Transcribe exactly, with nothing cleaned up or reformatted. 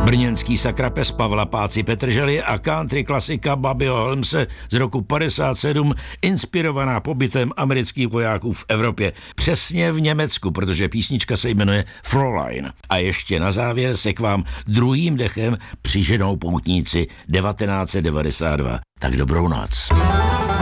Brněnský sakrapes Pavla Páci Petržely a country klasika Bobbyho Holmese z roku padesát sedm, inspirovaná pobytem amerických vojáků v Evropě. Přesně v Německu, protože písnička se jmenuje Fräulein. A ještě na závěr se k vám druhým dechem přiženou poutníci devatenáct set devadesát dva. Tak dobrou noc.